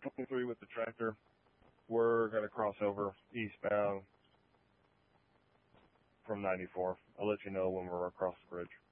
23 with the tractor. We're going to cross over eastbound from 94. I'll let you know when we're across the bridge.